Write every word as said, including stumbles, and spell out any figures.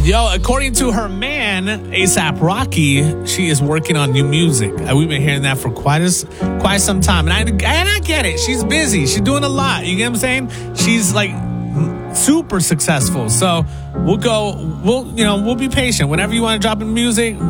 Yo, according to her man, ASAP Rocky, she is working on new music. Uh, We've been hearing that for quite a, quite some time. And I, and I get it. She's busy. She's doing a lot. You get what I'm saying? She's like super successful. So we'll go, we'll, you know, we'll be patient. Whenever you want to drop in music,